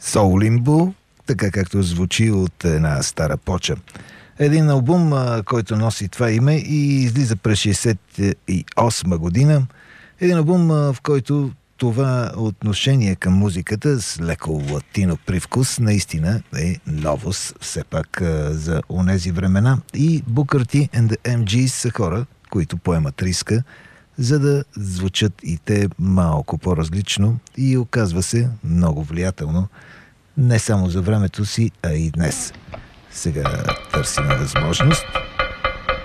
Soul Limbo, така както звучи от една стара поча. Един албум, който носи това име и излиза през 1968 година. Един албум, в който това отношение към музиката с леко латино привкус наистина е новост все пак за онези времена. И Booker T and the MGs са хора, които поемат риска, за да звучат и те малко по-различно и оказва се много влиятелно не само за времето си, а и днес. Сега търсим възможност